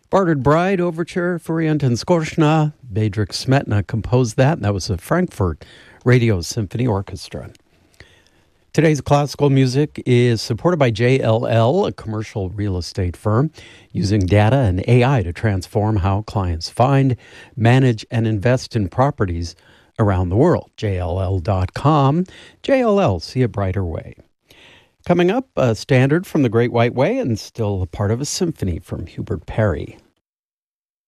Bartered Bride Overture for Anton Skorzna. Bedřich Smetana composed that, and that was the Frankfurt Radio Symphony Orchestra. Today's classical music is supported by JLL, a commercial real estate firm, using data and AI to transform how clients find, manage, and invest in properties around the world. JLL.com. JLL, see a brighter way. Coming up, a standard from the Great White Way and still a part of a symphony from Hubert Parry.